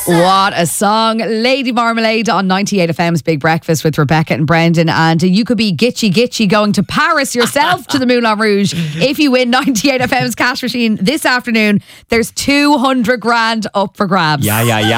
What a song. Lady Marmalade on 98 FM's Big Breakfast with Rebecca and Brendan. And you could be gitchy going to Paris yourself to the Moulin Rouge if you win 98 FM's cash machine this afternoon. There's 200 grand up for grabs. Yeah.